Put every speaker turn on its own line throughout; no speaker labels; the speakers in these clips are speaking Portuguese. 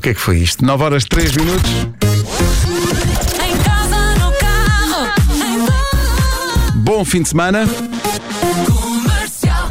que é que foi isto? 9h03.
Em casa, no carro, em todo.
Bom fim de semana.
Comercial.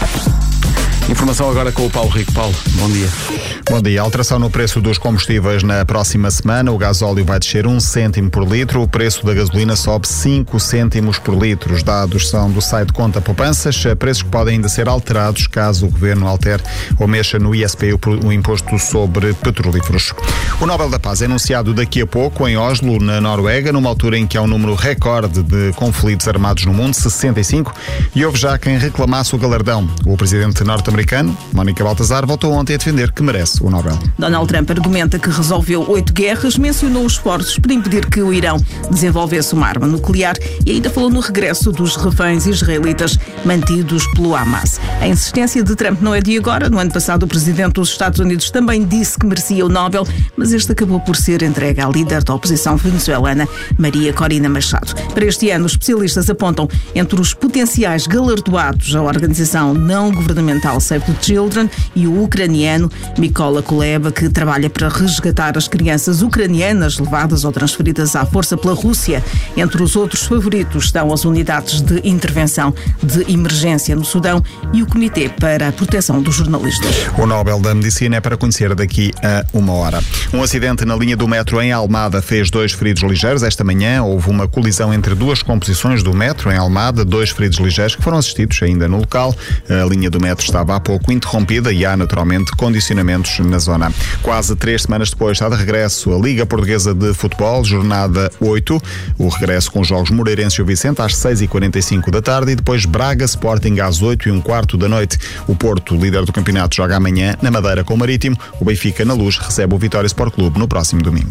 Informação agora com o Paulo Rico. Paulo, bom dia.
Bom dia. Alteração no preço dos combustíveis na próxima semana. O gasóleo vai descer 1 cêntimo por litro. O preço da gasolina sobe 5 cêntimos por litro. Os dados são do site Conta Poupanças. Preços que podem ainda ser alterados caso o Governo altere ou mexa no ISP, o imposto sobre petrolíferos. O Nobel da Paz é anunciado daqui a pouco em Oslo, na Noruega, numa altura em que há um número recorde de conflitos armados no mundo, 65, e houve já quem reclamasse o galardão. O presidente norte-americano, Mónica Baltazar, voltou ontem a defender que merece o Nobel.
Donald Trump argumenta que resolveu 8 guerras, mencionou os esforços para impedir que o Irão desenvolvesse uma arma nuclear e ainda falou no regresso dos reféns israelitas mantidos pelo Hamas. A insistência de Trump não é de agora. No ano passado, o presidente dos Estados Unidos também disse que merecia o Nobel, mas este acabou por ser entregue à líder da oposição venezuelana, Maria Corina Machado. Para este ano, os especialistas apontam entre os potenciais galardoados a organização não governamental Save the Children e o ucraniano Mykola Kuleba, que trabalha para resgatar as crianças ucranianas levadas ou transferidas à força pela Rússia. Entre os outros favoritos estão as unidades de intervenção de emergência no Sudão e o Comitê para a Proteção dos Jornalistas.
O Nobel da Medicina é para conhecer daqui a 1 hora. Um acidente na linha do metro em Almada fez 2 feridos ligeiros. Esta manhã houve uma colisão entre 2 composições do metro em Almada, 2 feridos ligeiros que foram assistidos ainda no local. A linha do metro estava há pouco interrompida e há naturalmente condicionamentos na zona. Quase 3 semanas depois está de regresso a Liga Portuguesa de Futebol, jornada 8. O regresso com os jogos Moreirense e o Vicente às 6h45 da tarde e depois Braga Sporting às 8h15 da noite. O Porto, líder do campeonato, joga amanhã na Madeira com o Marítimo. O Benfica, na Luz, recebe o Vitória Sport Clube no próximo domingo.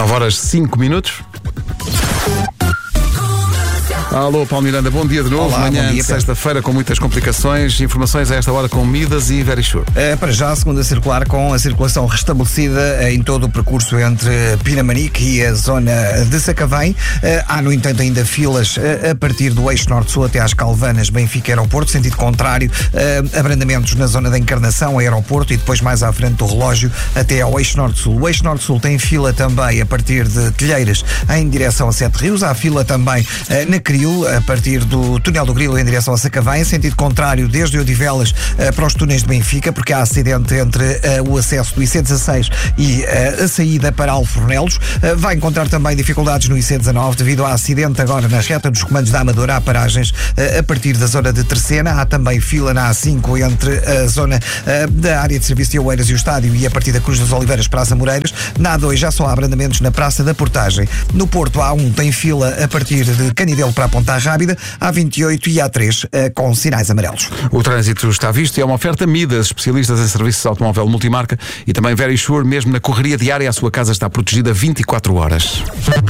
9h05. Alô, Paulo Miranda, bom dia de novo.
Olá,
manhã
bom dia,
de sexta-feira com muitas complicações. Informações a esta hora com Midas e Verisure.
Para já, a segunda circular com a circulação restabelecida em todo o percurso entre Pinamanique e a zona de Sacavém. Há, no entanto, ainda filas a partir do eixo norte-sul até às Calvanas, Benfica, Aeroporto, sentido contrário, abrandamentos na zona da Encarnação, Aeroporto, e depois mais à frente do relógio até ao eixo norte-sul. O eixo norte-sul tem fila também a partir de Telheiras em direção a Sete Rios. Há fila também na Cril, a partir do túnel do Grilo em direção a Sacavém, sentido contrário desde Odivelas para os túneis de Benfica, porque há acidente entre o acesso do IC16 e a saída para Alfornelos. Vai encontrar também dificuldades no IC19 devido a acidente agora na reta dos comandos da Amadora. Há paragens a partir da zona de Terceira. Há também fila na A5 entre a zona da área de serviço de Oeiras e o estádio e a partir da Cruz das Oliveiras para as Amoreiras. Na A2 já só há abrandamentos na Praça da Portagem. No Porto, a A1 tem fila a partir de Canidelo para a Ponta Rábida, A28 e A3 com sinais amarelos.
O trânsito está visto e é uma oferta Midas, especialistas em serviços de automóvel multimarca, e também Verisure, mesmo na correria diária, a sua casa está protegida 24 horas.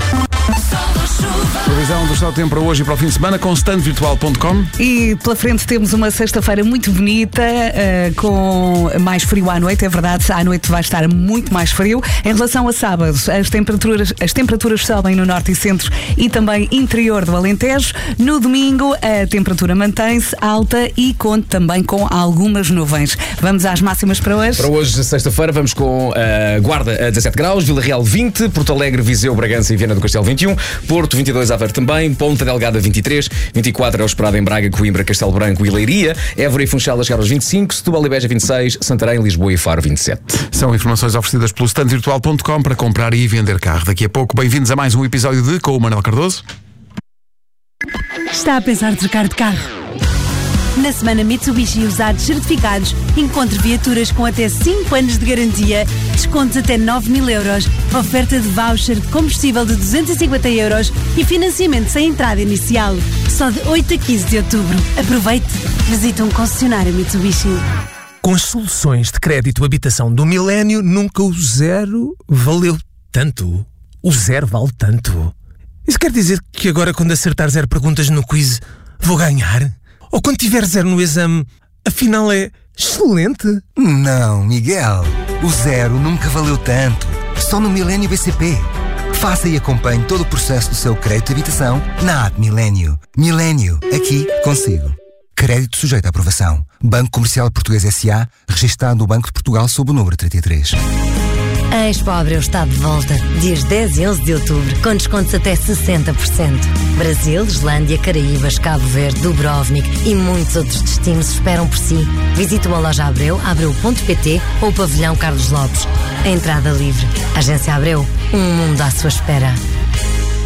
Previsão do estado do tempo para hoje e para o fim de semana com standvirtual.com.
E pela frente temos uma sexta-feira muito bonita, com mais frio à noite, é verdade. À noite vai estar muito mais frio. Em relação a sábado, as temperaturas sobem no norte e centro e também interior do Alentejo. No domingo, a temperatura mantém-se alta e conta também com algumas nuvens. Vamos às máximas para hoje?
Para hoje, sexta-feira, vamos com Guarda a 17 graus, Vila Real 20, Porto Alegre, Viseu, Bragança e Viana do Castelo 21, Porto 22, Aveiro também, Ponta Delgada 23, 24 é o esperado em Braga, Coimbra, Castelo Branco e Leiria, Évora e Funchal a chegar aos 25, Setúbal e Beja 26, Santarém, Lisboa e Faro 27.
São informações oferecidas pelo standvirtual.com para comprar e vender carro. Daqui a pouco, bem-vindos a mais um episódio de Com o Manuel Cardoso.
Está a pensar trocar de carro? Na semana Mitsubishi Usados Certificados, encontre viaturas com até 5 anos de garantia, descontos até 9.000 euros, oferta de voucher de combustível de 250 euros e financiamento sem entrada inicial. Só de 8 a 15 de outubro. Aproveite! Visite um concessionário Mitsubishi.
Com as soluções de crédito habitação do Milénio, nunca o zero valeu tanto. O zero vale tanto. Isso quer dizer que agora, quando acertar 0 perguntas no quiz, vou ganhar? Ou quando tiver 0 no exame, afinal é excelente?
Não, Miguel. O zero nunca valeu tanto. Só no Milénio BCP. Faça e acompanhe todo o processo do seu crédito de habitação na app Milénio. Milénio, aqui consigo. Crédito sujeito à aprovação. Banco Comercial Português S.A., registado no Banco de Portugal sob o número 33.
A Expo Abreu está de volta, dias 10 e 11 de outubro, com descontos até 60%. Brasil, Islândia, Caraíbas, Cabo Verde, Dubrovnik e muitos outros destinos esperam por si. Visite uma loja Abreu, abreu.pt ou o pavilhão Carlos Lopes. A entrada livre. Agência Abreu, um mundo à sua espera.